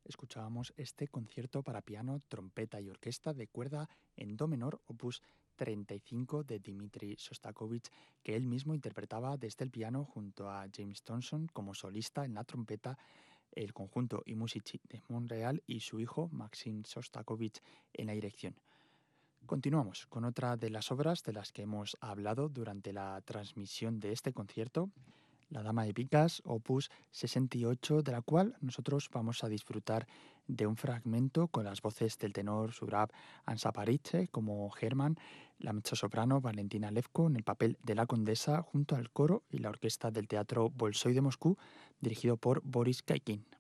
escuchábamos este concierto para piano, trompeta y orquesta de cuerda en do menor, opus 35 de Dmitri Shostakovich, que él mismo interpretaba desde el piano junto a James Thompson como solista en la trompeta, el conjunto I Musici de Montreal y su hijo Maxim Shostakovich en la dirección. Continuamos con otra de las obras de las que hemos hablado durante la transmisión de este concierto, La Dama de Picas, opus 68, de la cual nosotros vamos a disfrutar de un fragmento con las voces del tenor Surab Ansapariche como Herman, la mezzosoprano Valentina Levko en el papel de la condesa junto al coro y la orquesta del Teatro Bolshoi de Moscú, dirigido por Boris Kaikin.